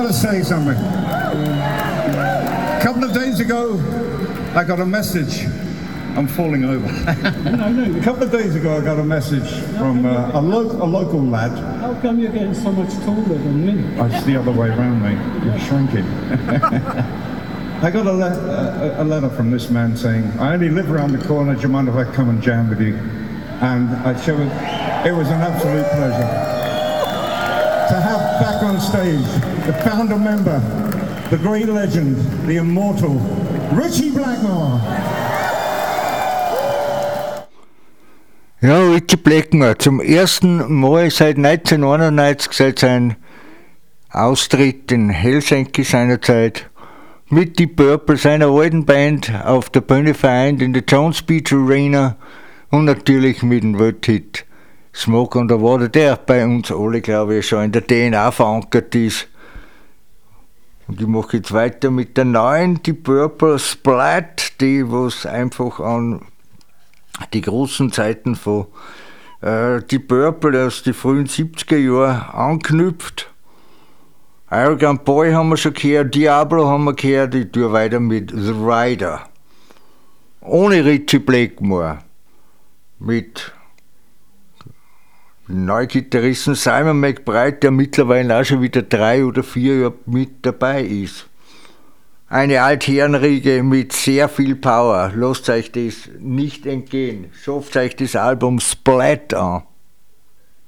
to say something. A couple of days ago, I got a message. I'm falling over. A couple of days ago, I got a message from a local lad. How come you're getting so much taller than me? Oh, it's the other way around, mate. You're shrinking. I got a letter from this man saying, I only live around the corner, do you mind if I come and jam with you? And it was an absolute pleasure to have back on stage the founder member, the great legend, the immortal Ritchie Blackmore. Ja, Ritchie Blackmore, zum ersten Mal seit 1991, seit seinem Austritt in Helsinki seinerzeit, mit die Purple, seiner alten Band, auf der Bühne vereint in der Jones Beach Arena und natürlich mit dem Welthit Smoke on the Water, der bei uns alle, glaube ich, schon in der DNA verankert ist. Und ich mache jetzt weiter mit der neuen, die Purple Splat, die was einfach an die großen Zeiten von die Purple aus den frühen 70er Jahren anknüpft. Arrogant Boy haben wir schon gehört, Diablo haben wir gehört, ich tue weiter mit The Rider. Ohne Ritchie Blackmore. Mit Neugitarristen Simon McBride, der mittlerweile auch schon wieder 3 oder 4 Jahre mit dabei ist. Eine Altherrenriege mit sehr viel Power. Lasst euch das nicht entgehen. Schafft euch das Album Splat an.